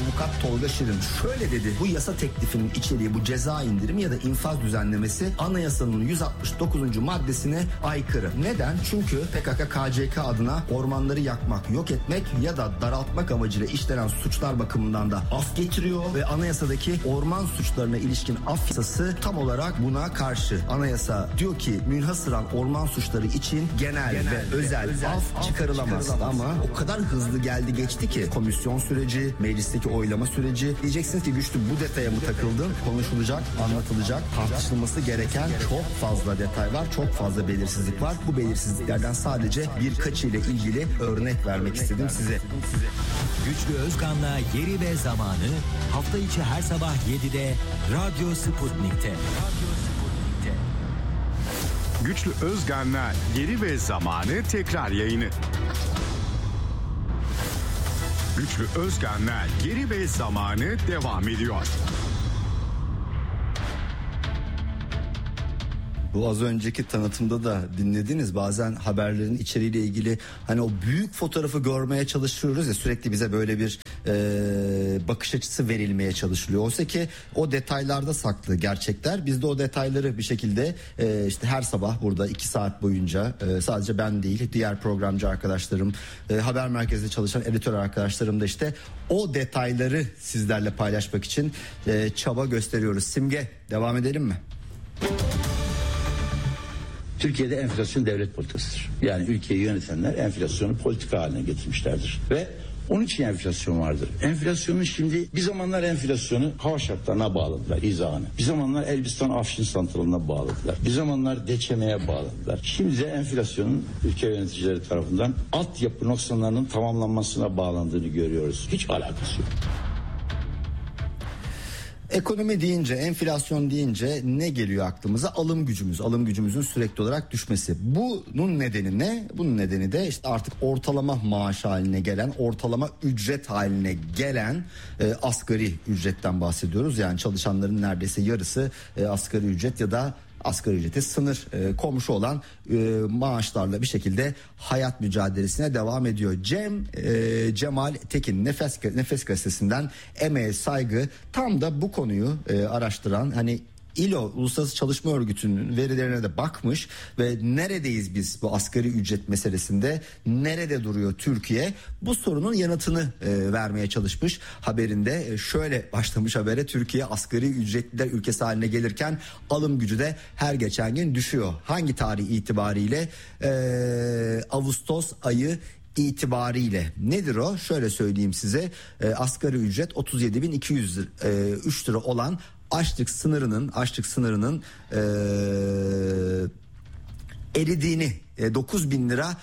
avukat Tolga Şirin şöyle dedi: bu yasa teklifinin içeriği, bu ceza indirimi ya da infaz düzenlemesi anayasanın 169. maddesine aykırı. Neden? Çünkü PKK-KCK adına ormanları yakmak, yok etmek ya da daraltmak amacıyla işlenen suçlar bakımından da af getiriyor ve anayasadaki orman suçlarına ilişkin af yasası tam olarak buna karşı. Anayasa diyor ki münhasıran orman suçları için genel ve özel af çıkarılamaz. Ama o kadar hızlı geldi geçti ki komisyon süreci, meclisteki oylama süreci. Diyeceksiniz ki Güçlü, bu detaya mı takıldın? Konuşulacak, anlatılacak, tartışılması gereken çok fazla detay var, çok fazla belirsizlik var. Bu belirsizliklerden sadece birkaçıyla ilgili örnek vermek istedim size. Güçlü Özkan'la Yeri ve Zamanı hafta içi her sabah 7'de Radyo Sputnik'te. Güçlü Özkan'la Yeri ve Zamanı tekrar yayını. Güçlü Özkan'la Yeri ve Zamanı devam ediyor. Bu az önceki tanıtımda da dinlediniz. Bazen haberlerin içeriğiyle ilgili hani o büyük fotoğrafı görmeye çalışıyoruz ya, sürekli bize böyle bir bakış açısı verilmeye çalışılıyor. Oysa ki o detaylarda saklı gerçekler. Biz de o detayları bir şekilde işte her sabah burada 2 saat boyunca sadece ben değil, diğer programcı arkadaşlarım, haber merkezinde çalışan editör arkadaşlarım da işte o detayları sizlerle paylaşmak için çaba gösteriyoruz. Simge, devam edelim mi? Türkiye'de enflasyon devlet politikasıdır. Yani ülkeyi yönetenler enflasyonu politika haline getirmişlerdir. Ve onun için enflasyon vardır. Enflasyonun şimdi bir zamanlar enflasyonu hava şartlarına bağladılar, izahını. Bir zamanlar Elbistan Afşin Santralı'na bağladılar. Bir zamanlar DÇM'ye bağladılar. Şimdi de enflasyonun ülke yöneticileri tarafından altyapı noksanlarının tamamlanmasına bağlandığını görüyoruz. Hiç alakası yok. Ekonomi deyince, enflasyon deyince ne geliyor aklımıza? Alım gücümüz, alım gücümüzün sürekli olarak düşmesi. Bunun nedeni ne? Bunun nedeni de işte artık ortalama maaş haline gelen, ortalama ücret haline gelen asgari ücretten bahsediyoruz. Yani çalışanların neredeyse yarısı asgari ücret ya da asgari ücrete sınır komşu olan maaşlarla bir şekilde hayat mücadelesine devam ediyor. Cemal Tekin Nefes Gazetesi'nden emeğe saygı, tam da bu konuyu araştıran, hani İLO Uluslararası Çalışma Örgütü'nün verilerine de bakmış ve neredeyiz biz bu asgari ücret meselesinde, nerede duruyor Türkiye, bu sorunun yanıtını vermeye çalışmış haberinde. Şöyle başlamış habere: Türkiye asgari ücretliler ülkesi haline gelirken alım gücü de her geçen gün düşüyor. Hangi tarih itibariyle? Ağustos ayı itibariyle. Nedir o? Şöyle söyleyeyim size. Asgari ücret 37.203 lira olan açlık sınırının eridiğini, 9.000 lira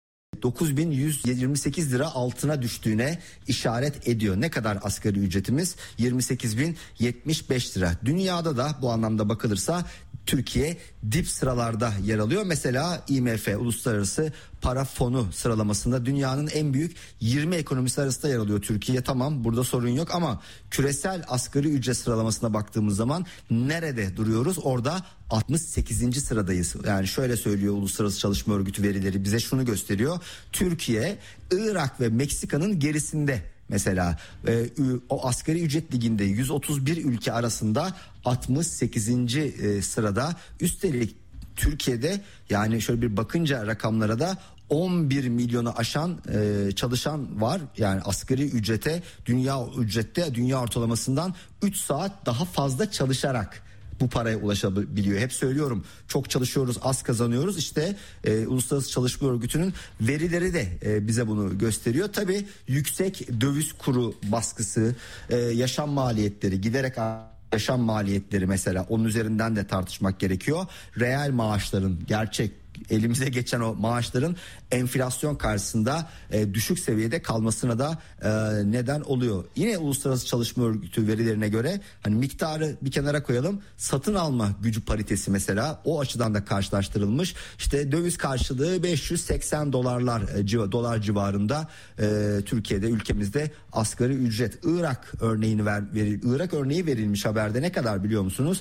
9.128 lira altına düştüğüne işaret ediyor. Ne kadar asgari ücretimiz? 28.075 lira. Dünyada da bu anlamda bakılırsa Türkiye dip sıralarda yer alıyor. Mesela IMF Uluslararası Para Fonu sıralamasında dünyanın en büyük 20 ekonomisi arasında yer alıyor Türkiye. Tamam, burada sorun yok ama küresel asgari ücret sıralamasına baktığımız zaman nerede duruyoruz? Orada 68. sıradayız. Yani şöyle söylüyor Uluslararası Çalışma Örgütü verileri, bize şunu gösteriyor: Türkiye, Irak ve Meksika'nın gerisinde. Mesela o asgari ücret liginde 131 ülke arasında 68. sırada. Üstelik Türkiye'de, yani şöyle bir bakınca rakamlara da 11 milyonu aşan çalışan var. Yani asgari ücrete, dünya ortalamasından 3 saat daha fazla çalışarak bu paraya ulaşabiliyor. Hep söylüyorum, çok çalışıyoruz, az kazanıyoruz. İşte Uluslararası Çalışma Örgütü'nün verileri de bize bunu gösteriyor. Tabii yüksek döviz kuru baskısı, yaşam maliyetleri, giderek yaşam maliyetleri, mesela onun üzerinden de tartışmak gerekiyor. Reel maaşların, gerçek elimize geçen o maaşların enflasyon karşısında düşük seviyede kalmasına da neden oluyor. Yine Uluslararası Çalışma Örgütü verilerine göre, hani miktarı bir kenara koyalım, satın alma gücü paritesi mesela o açıdan da karşılaştırılmış. İşte döviz karşılığı 580 dolar civarında Türkiye'de, ülkemizde asgari ücret. Irak örneği verilmiş haberde. Ne kadar biliyor musunuz?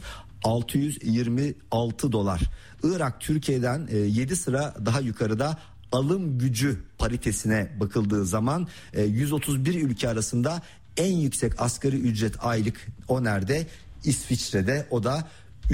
626 dolar. Irak Türkiye'den 7 sıra daha yukarıda alım gücü paritesine bakıldığı zaman 131 ülke arasında en yüksek asgari ücret aylık o nerede? İsviçre'de, o da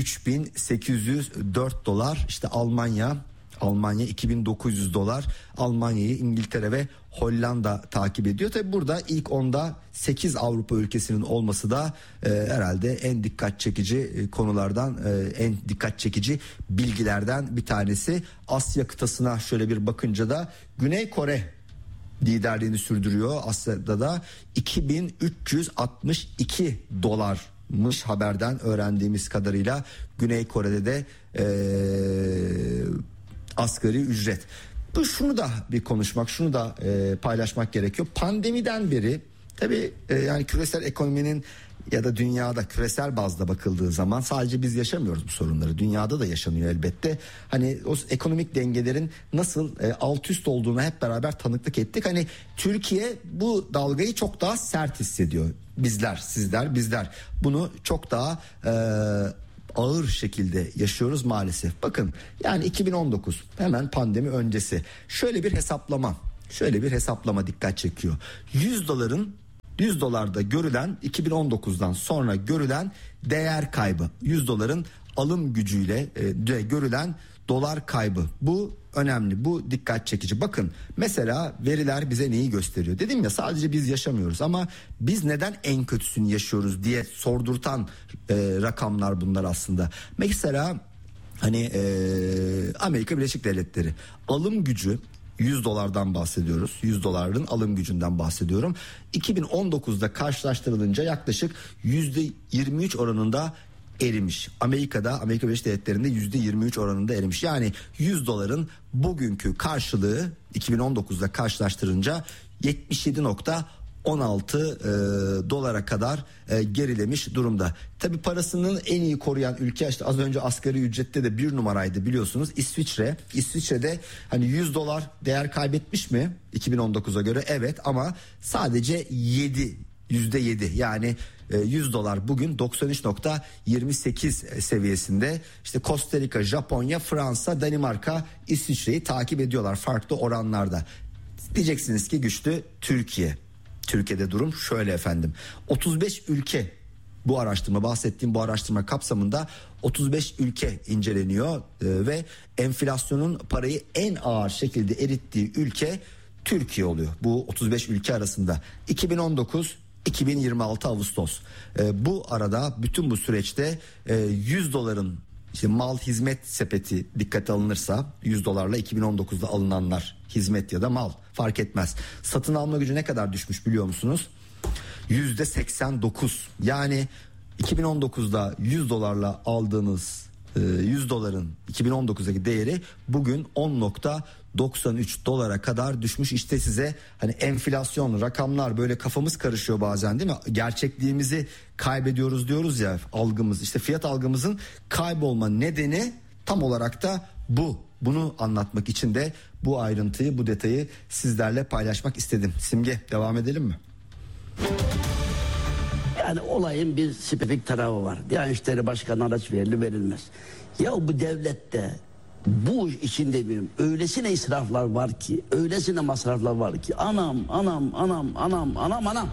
3.804 dolar. İşte Almanya 2.900 dolar. Almanya'yı İngiltere ve Hollanda takip ediyor. Tabi burada ilk 10'da 8 Avrupa ülkesinin olması da herhalde en dikkat çekici konulardan, en dikkat çekici bilgilerden bir tanesi. Asya kıtasına şöyle bir bakınca da Güney Kore liderliğini sürdürüyor. Asya'da da 2.362 dolarmış haberden öğrendiğimiz kadarıyla. Güney Kore'de de asgari ücret. Şunu da bir konuşmak, şunu da paylaşmak gerekiyor. Pandemiden beri tabii yani küresel ekonominin ya da dünyada küresel bazda bakıldığı zaman sadece biz yaşamıyoruz bu sorunları. Dünyada da yaşanıyor elbette. Hani o ekonomik dengelerin nasıl alt üst olduğuna hep beraber tanıklık ettik. Hani Türkiye bu dalgayı çok daha sert hissediyor. Bizler, sizler, bizler bunu çok daha ağır şekilde yaşıyoruz maalesef. Bakın yani 2019 hemen pandemi öncesi şöyle bir hesaplama dikkat çekiyor. 100 dolarda görülen 2019'dan sonra görülen değer kaybı, 100 doların alım gücüyle görülen dolar kaybı, bu önemli, bu dikkat çekici. Bakın mesela veriler bize neyi gösteriyor? Dedim ya sadece biz yaşamıyoruz ama biz neden en kötüsünü yaşıyoruz diye sordurtan rakamlar bunlar aslında. Mesela hani Amerika Birleşik Devletleri alım gücü 100 dolardan bahsediyoruz. 100 doların alım gücünden bahsediyorum. 2019'da karşılaştırılınca yaklaşık %23 oranında erimiş. Amerika Birleşik Devletleri'nde %23 oranında erimiş. Yani 100 doların bugünkü karşılığı 2019'da karşılaştırınca 77.16 dolara kadar gerilemiş durumda. Tabi parasının en iyi koruyan ülke, işte az önce asgari ücrette de bir numaraydı biliyorsunuz, İsviçre. İsviçre'de hani 100 dolar değer kaybetmiş mi 2019'a göre? Evet, ama sadece %7 yani 100 dolar bugün 93.28 seviyesinde. İşte Costa Rica, Japonya, Fransa, Danimarka, İsviçre'yi takip ediyorlar farklı oranlarda. Diyeceksiniz ki güçlü Türkiye. Türkiye'de durum şöyle efendim. 35 ülke, bu araştırma kapsamında 35 ülke inceleniyor ve enflasyonun parayı en ağır şekilde erittiği ülke Türkiye oluyor. Bu 35 ülke arasında 2019-2026 Ağustos. Bu arada bütün bu süreçte 100 doların işte mal hizmet sepeti dikkate alınırsa 100 dolarla 2019'da alınanlar, hizmet ya da mal fark etmez. Satın alma gücü ne kadar düşmüş biliyor musunuz? %89. Yani 2019'da 100 dolarla aldığınız 100 doların 2019'daki değeri bugün 10.93 dolara kadar düşmüş. İşte size hani enflasyon, rakamlar, böyle kafamız karışıyor bazen değil mi? Gerçekliğimizi kaybediyoruz diyoruz ya, algımız, işte fiyat algımızın kaybolma nedeni tam olarak da bu. Bunu anlatmak için de bu ayrıntıyı, bu detayı sizlerle paylaşmak istedim. Simge, devam edelim mi? Yani olayın bir spesifik tarafı var. Diyanet İşleri Başkanı araç verilir verilmez. Ya bu devlette bu içinde bir öylesine israflar var ki, öylesine masraflar var ki anam.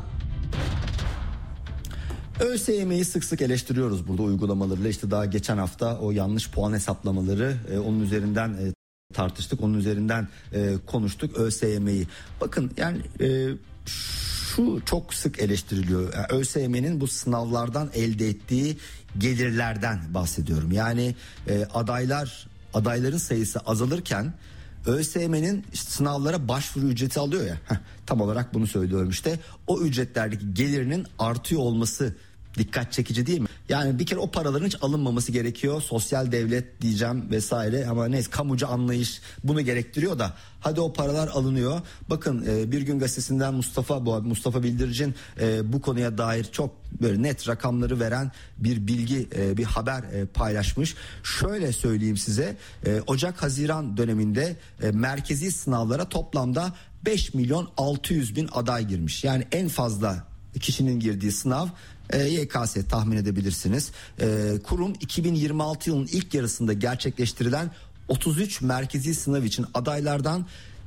ÖSYM'yi sık sık eleştiriyoruz burada uygulamalarıyla. İşte daha geçen hafta o yanlış puan hesaplamaları, onun üzerinden tartıştık, onun üzerinden konuştuk ÖSYM'yi. Bakın yani şu çok sık eleştiriliyor. Yani ÖSYM'nin bu sınavlardan elde ettiği gelirlerden bahsediyorum. Yani adayların sayısı azalırken ÖSYM'nin işte sınavlara başvuru ücreti alıyor ya. Tam olarak bunu söylüyorum işte. O ücretlerdeki gelirinin artıyor olması dikkat çekici değil mi? Yani bir kere o paraların hiç alınmaması gerekiyor. Sosyal devlet diyeceğim vesaire ama neyse, kamucu anlayış bunu gerektiriyor da hadi o paralar alınıyor. Bakın Bir Gün Gazetesi'nden Mustafa Bildiricin bu konuya dair çok böyle net rakamları veren bir bilgi, bir haber paylaşmış. Şöyle söyleyeyim size, Ocak-Haziran döneminde merkezi sınavlara toplamda 5.600.000 aday girmiş. Yani en fazla kişinin girdiği sınav YKS, tahmin edebilirsiniz. Kurum 2026 yılının ilk yarısında gerçekleştirilen 33 merkezi sınav için adaylardan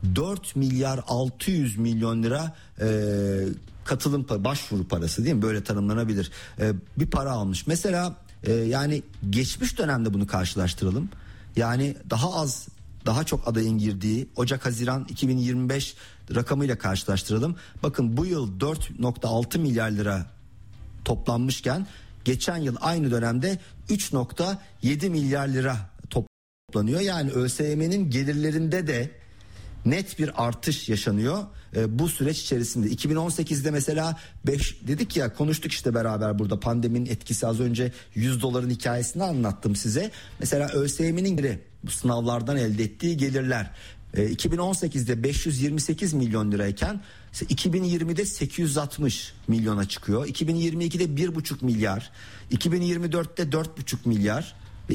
4 milyar 600 milyon lira katılım başvuru parası, değil mi? Böyle tanımlanabilir. Bir para almış. Mesela yani geçmiş dönemde bunu karşılaştıralım. Yani daha çok adayın girdiği Ocak-Haziran 2025 rakamıyla karşılaştıralım. Bakın bu yıl 4.6 milyar lira toplanmışken geçen yıl aynı dönemde 3.7 milyar lira toplanıyor. Yani ÖSYM'nin gelirlerinde de net bir artış yaşanıyor bu süreç içerisinde. 2018'de mesela 5 dedik ya, konuştuk işte beraber burada, pandeminin etkisi, az önce 100 doların hikayesini anlattım size. Mesela ÖSYM'nin bu sınavlardan elde ettiği gelirler 2018'de 528 milyon lirayken 2020'de 860 milyona çıkıyor. 2022'de 1,5 milyar, 2024'te 4,5 milyar ve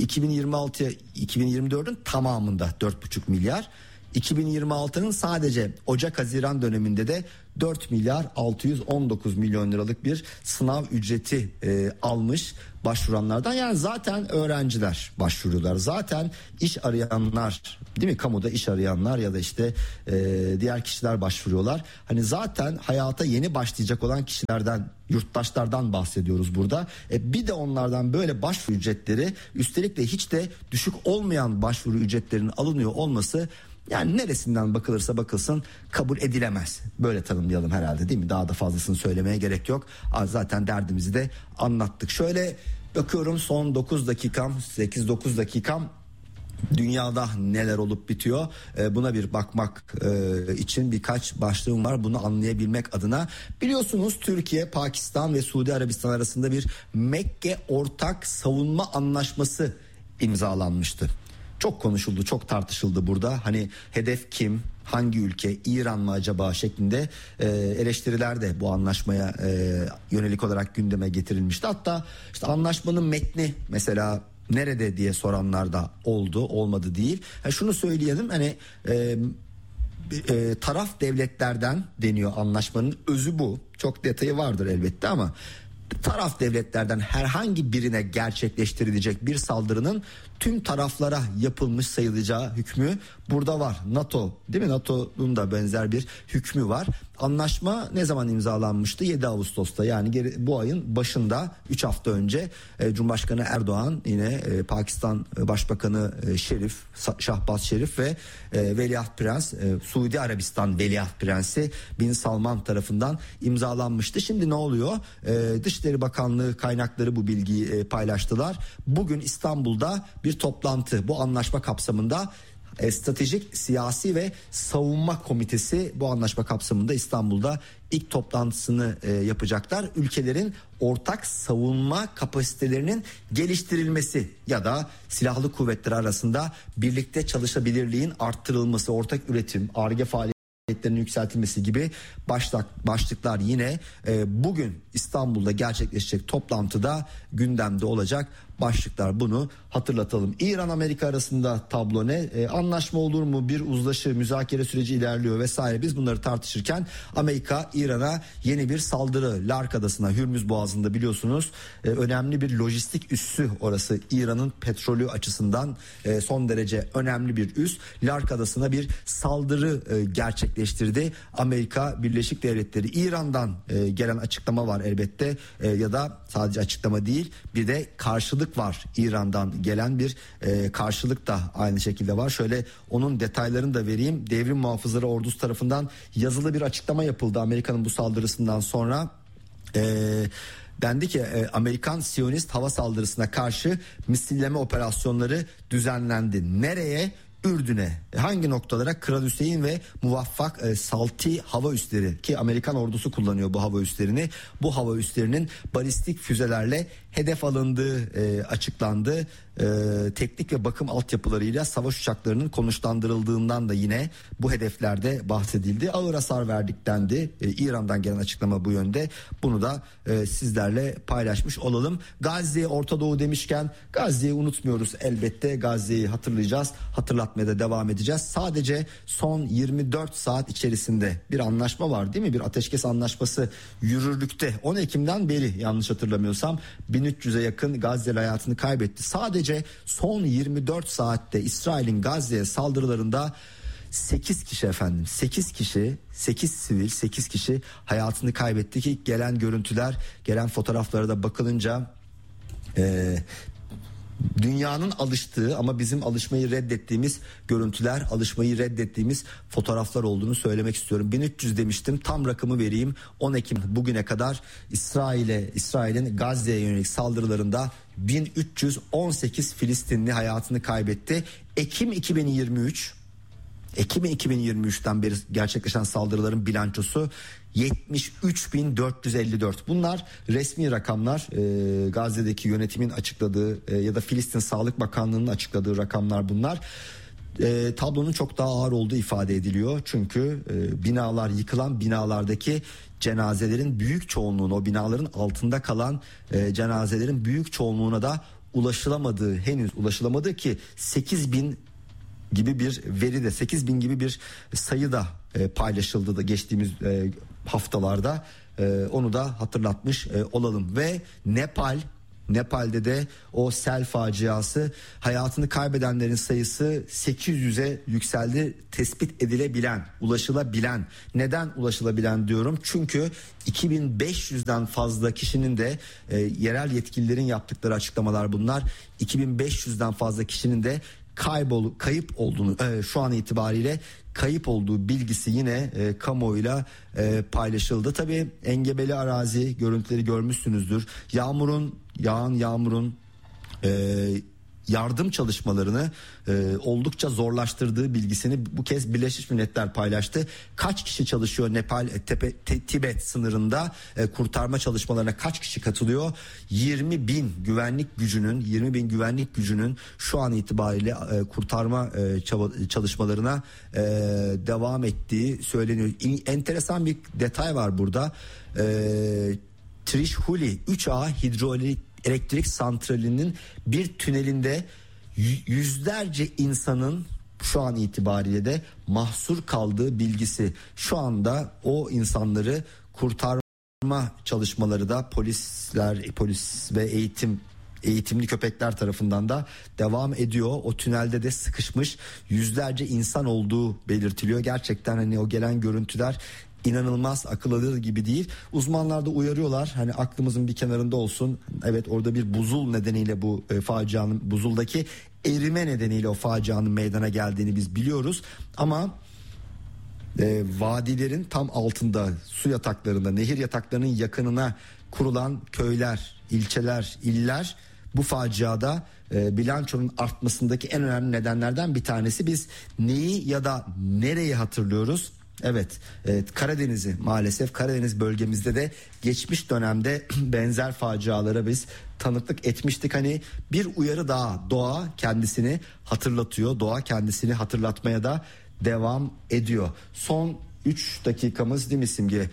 2024'ün tamamında 4,5 milyar. 2026'nın sadece Ocak-Haziran döneminde de 4 milyar 619 milyon liralık bir sınav ücreti almış başvuranlardan. Yani zaten öğrenciler başvuruyorlar. Zaten iş arayanlar, değil mi? Kamuda iş arayanlar ya da işte diğer kişiler başvuruyorlar. Hani zaten hayata yeni başlayacak olan kişilerden, yurttaşlardan bahsediyoruz burada. Bir de onlardan böyle başvuru ücretleri, üstelik de hiç de düşük olmayan başvuru ücretlerinin alınıyor olması, yani neresinden bakılırsa bakılsın kabul edilemez. Böyle tanımlayalım herhalde, değil mi? Daha da fazlasını söylemeye gerek yok. Zaten derdimizi de anlattık. Şöyle bakıyorum, son 8-9 dakikam dünyada neler olup bitiyor, buna bir bakmak için birkaç başlığım var, bunu anlayabilmek adına. Biliyorsunuz Türkiye, Pakistan ve Suudi Arabistan arasında bir Mekke Ortak Savunma Anlaşması imzalanmıştı. Çok konuşuldu, çok tartışıldı burada. Hani hedef kim, hangi ülke, İran mı acaba şeklinde eleştiriler de bu anlaşmaya yönelik olarak gündeme getirilmişti. Hatta işte anlaşmanın metni mesela nerede diye soranlar da oldu, olmadı değil. Şunu söyleyelim, hani taraf devletlerden deniyor, anlaşmanın özü bu. Çok detayı vardır elbette ama taraf devletlerden herhangi birine gerçekleştirilecek bir saldırının tüm taraflara yapılmış sayılacağı hükmü burada var. NATO, değil mi? NATO'nun da benzer bir hükmü var. Anlaşma ne zaman imzalanmıştı? 7 Ağustos'ta, yani bu ayın başında, 3 hafta önce Cumhurbaşkanı Erdoğan, yine Pakistan Başbakanı Şahbaz Şerif ve Veliaht Prens, Suudi Arabistan Veliaht Prensi Bin Salman tarafından imzalanmıştı. Şimdi ne oluyor? Dışişleri Bakanlığı kaynakları bu bilgiyi paylaştılar. Bugün İstanbul'da bir toplantı, bu anlaşma kapsamında Stratejik Siyasi ve Savunma Komitesi bu anlaşma kapsamında İstanbul'da ilk toplantısını yapacaklar. Ülkelerin ortak savunma kapasitelerinin geliştirilmesi ya da silahlı kuvvetler arasında birlikte çalışabilirliğin arttırılması, ortak üretim, Ar-Ge faaliyetlerinin yükseltilmesi gibi başlıklar yine bugün İstanbul'da gerçekleşecek toplantıda gündemde olacak başlıklar. Bunu hatırlatalım. İran-Amerika arasında tablo ne? Anlaşma olur mu? Bir uzlaşı, müzakere süreci ilerliyor vesaire. Biz bunları tartışırken Amerika İran'a yeni bir saldırı, Lark Adası'na, Hürmüz Boğazı'nda biliyorsunuz önemli bir lojistik üssü orası. İran'ın petrolü açısından son derece önemli bir üs. Lark Adası'na bir saldırı gerçekleştirdi Amerika Birleşik Devletleri. İran'dan gelen açıklama var elbette, ya da sadece açıklama değil, bir de karşılık var. İran'dan gelen bir karşılık da aynı şekilde var. Şöyle onun detaylarını da vereyim. Devrim Muhafızları Ordusu tarafından yazılı bir açıklama yapıldı Amerika'nın bu saldırısından sonra. Dendi ki Amerikan Siyonist hava saldırısına karşı misilleme operasyonları düzenlendi. Nereye? Ürdün'e. Hangi noktalara? Kral Hüseyin ve Muvaffak Salti hava üsleri, ki Amerikan ordusu kullanıyor bu hava üslerini. Bu hava üslerinin balistik füzelerle hedef alındığı açıklandı. Teknik ve bakım altyapılarıyla savaş uçaklarının konuşlandırıldığından da yine bu hedeflerde bahsedildi. Ağır hasar verdik dendi. İran'dan gelen açıklama bu yönde. Bunu da sizlerle paylaşmış olalım. Gazze, Orta Doğu demişken Gazze'yi unutmuyoruz elbette. Gazze'yi hatırlayacağız. Hatırlatmaya da devam edeceğiz. Sadece son 24 saat içerisinde bir anlaşma var, değil mi? Bir ateşkes anlaşması yürürlükte. 10 Ekim'den beri yanlış hatırlamıyorsam 1300'e yakın Gazze'li hayatını kaybetti. Sadece son 24 saatte İsrail'in Gazze'ye saldırılarında 8 kişi efendim, 8 kişi, 8 sivil, 8 kişi hayatını kaybetti ki gelen görüntüler, gelen fotoğraflara da bakılınca dünyanın alıştığı ama bizim alışmayı reddettiğimiz görüntüler, alışmayı reddettiğimiz fotoğraflar olduğunu söylemek istiyorum. 1300 demiştim, tam rakamı vereyim. 10 Ekim bugüne kadar İsrail'in Gazze'ye yönelik saldırılarında 1318 Filistinli hayatını kaybetti. Ekim 2023'ten beri gerçekleşen saldırıların bilançosu 73.454. Bunlar resmi rakamlar, Gazze'deki yönetimin açıkladığı ya da Filistin Sağlık Bakanlığı'nın açıkladığı rakamlar bunlar. Tablonun çok daha ağır olduğu ifade ediliyor. Çünkü binalar, yıkılan binalardaki cenazelerin büyük çoğunluğuna, o binaların altında kalan cenazelerin büyük çoğunluğuna da henüz ulaşılamadığı ki 8.000 gibi bir veri de, 8.000 gibi bir sayı da paylaşıldı da geçtiğimiz haftalarda, onu da hatırlatmış olalım. Ve Nepal'de de o sel faciası, hayatını kaybedenlerin sayısı 800'e yükseldi. Tespit edilebilen, ulaşılabilen. Neden ulaşılabilen diyorum? Çünkü 2500'den fazla kişinin de yerel yetkililerin yaptıkları açıklamalar bunlar. 2500'den fazla kişinin de kayıp olduğunu, şu an itibariyle kayıp olduğu bilgisi yine kamuoyuyla paylaşıldı. Tabii engebeli arazi görüntüleri görmüşsünüzdür. Yağmurun yardım çalışmalarını oldukça zorlaştırdığı bilgisini bu kez Birleşmiş Milletler paylaştı. Kaç kişi çalışıyor Nepal Tibet sınırında kurtarma çalışmalarına, kaç kişi katılıyor? 20.000 güvenlik gücünün şu an itibariyle kurtarma çalışmalarına devam ettiği söyleniyor. Enteresan bir detay var burada. Trishuli 3A hidroelektrik santralinin bir tünelinde yüzlerce insanın şu an itibariyle de mahsur kaldığı bilgisi. Şu anda o insanları kurtarma çalışmaları da polis ve eğitimli köpekler tarafından da devam ediyor. O tünelde de sıkışmış yüzlerce insan olduğu belirtiliyor. Gerçekten hani o gelen görüntüler inanılmaz, akıl alır gibi değil. Uzmanlar da uyarıyorlar. Hani aklımızın bir kenarında olsun. Evet, orada bir buzul nedeniyle bu facianın, buzuldaki erime nedeniyle o facianın meydana geldiğini biz biliyoruz. Ama vadilerin tam altında, su yataklarında, nehir yataklarının yakınına kurulan köyler, ilçeler, iller bu faciada bilançonun artmasındaki en önemli nedenlerden bir tanesi. Biz neyi ya da nereyi hatırlıyoruz? Evet, Karadeniz'i, maalesef Karadeniz bölgemizde de geçmiş dönemde benzer facialara biz tanıklık etmiştik. Hani bir uyarı daha, doğa kendisini hatırlatıyor, doğa kendisini hatırlatmaya da devam ediyor. Son 3 dakikamız değil mi Simge?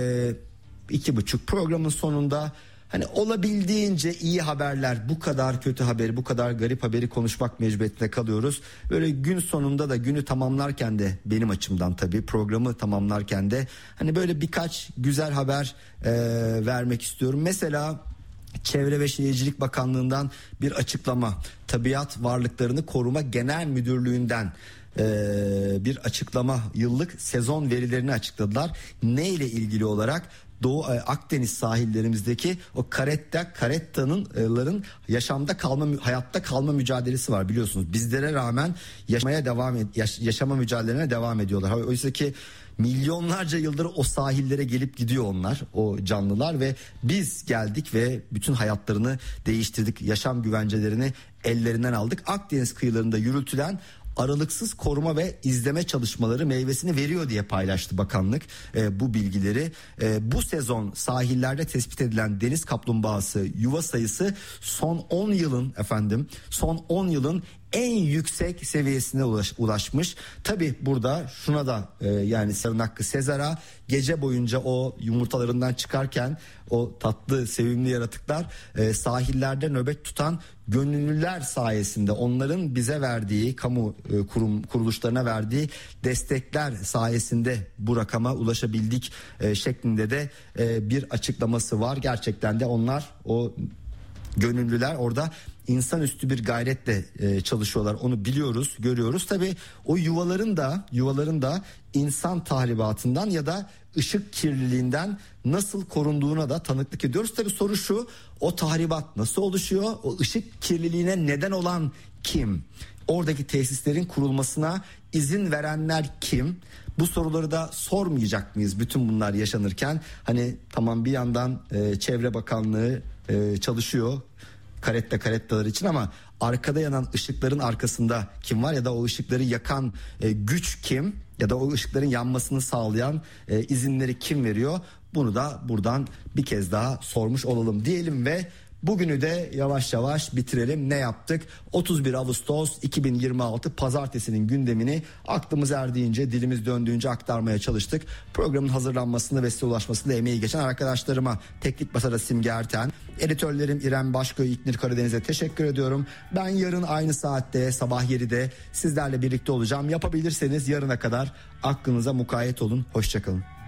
2,5 programın sonunda hani olabildiğince iyi haberler, bu kadar kötü haberi, bu kadar garip haberi konuşmak mecburiyetinde kalıyoruz. Böyle gün sonunda da, günü tamamlarken de, benim açımdan tabii programı tamamlarken de hani böyle birkaç güzel haber vermek istiyorum. Mesela Çevre ve Şehircilik Bakanlığı'ndan bir açıklama, Tabiat Varlıklarını Koruma Genel Müdürlüğü'nden bir açıklama, yıllık sezon verilerini açıkladılar. Ne ile ilgili olarak? Doğu Akdeniz sahillerimizdeki o karettaların hayatta kalma mücadelesi var, biliyorsunuz. Bizlere rağmen yaşama mücadelelerine devam ediyorlar. Oysa ki milyonlarca yıldır o sahillere gelip gidiyor onlar, o canlılar, ve biz geldik ve bütün hayatlarını değiştirdik. Yaşam güvencelerini ellerinden aldık. Akdeniz kıyılarında yürütülen aralıksız koruma ve izleme çalışmaları meyvesini veriyor diye paylaştı bakanlık bu bilgileri. Bu sezon sahillerde tespit edilen deniz kaplumbağası yuva sayısı son 10 yılın en yüksek seviyesine ulaşmış. Tabi burada şuna da yani Sarın Hakkı Sezar'a, gece boyunca o yumurtalarından çıkarken o tatlı sevimli yaratıklar sahillerde nöbet tutan gönüllüler sayesinde, onların bize verdiği, kamu kuruluşlarına verdiği destekler sayesinde bu rakama ulaşabildik şeklinde de bir açıklaması var. Gerçekten de onlar o gönüllüler orada insanüstü bir gayretle çalışıyorlar. Onu biliyoruz, görüyoruz. Tabii o yuvaların da insan tahribatından ya da ışık kirliliğinden nasıl korunduğuna da tanıklık ediyoruz. Tabii soru şu: o tahribat nasıl oluşuyor? O ışık kirliliğine neden olan kim? Oradaki tesislerin kurulmasına izin verenler kim? Bu soruları da sormayacak mıyız bütün bunlar yaşanırken? Hani tamam, bir yandan Çevre Bakanlığı çalışıyor karettalar için, ama arkada yanan ışıkların arkasında kim var ya da o ışıkları yakan güç kim, ya da o ışıkların yanmasını sağlayan izinleri kim veriyor? Bunu da buradan bir kez daha sormuş olalım diyelim ve bugünü de yavaş yavaş bitirelim. Ne yaptık? 31 Ağustos 2026 Pazartesinin gündemini aklımız erdiğince, dilimiz döndüğünce aktarmaya çalıştık. Programın hazırlanmasında ve size ulaşmasında emeği geçen arkadaşlarıma, teknik masada Simge Erten, editörlerim İrem Başköy, İknur Karadeniz'e teşekkür ediyorum. Ben yarın aynı saatte sabah 7'de sizlerle birlikte olacağım. Yapabilirseniz yarına kadar aklınıza mukayyet olun. Hoşçakalın.